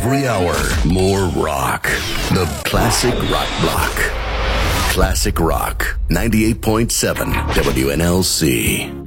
Every hour, more rock. The Classic Rock Block. Classic Rock, 98.7 WNLC.